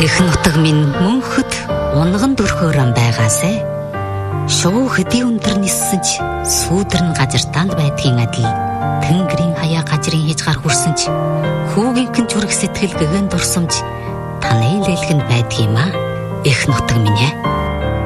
Эх нутаг минь мөнхөд унган дөрхөөрөн байгаасай. Шувуу хөдий өндөр ниссэн ч сүүдэр нь газартаанд байдгийн адил тэнгэрийн хаяа газрын хязгаар хүрсэн ч хүүгийнхэн зүрх сэтгэл гэгэн дурсамж танай лэлгэнд байдгиймаа. Эх нутаг минь ээ.